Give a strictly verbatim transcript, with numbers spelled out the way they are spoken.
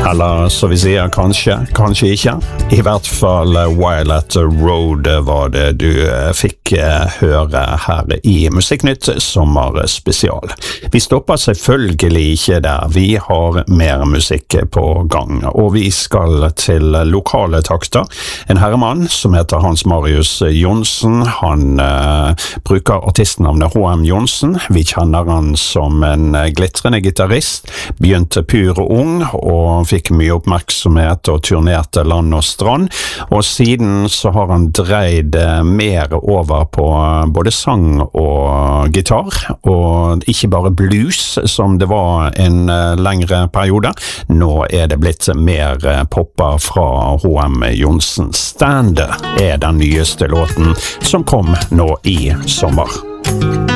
Eller så vi sier kanskje, kanskje ikke. I hvert fall Violet Road var det du fikk høre her i Musikknytt sommerspesial. Vi stopper selvfølgelig ikke der. Vi har mer musikk på gang, og vi skal til lokale takter. En herremann som heter Hans Marius Johnsen, han uh, bruker artistnavnet H M Johnsen. Vi kjenner han som en glitrende gitarrist, begynte pur og ung, og fikk mye oppmerksomhet og turnerte land og strand, og siden så har han dreid mer over på både sang og gitar, og ikke bare blues som det var en lengre periode. Nå er det blitt mer popper fra H M Johnsen. Stander er den nyeste låten som kom nå i sommer.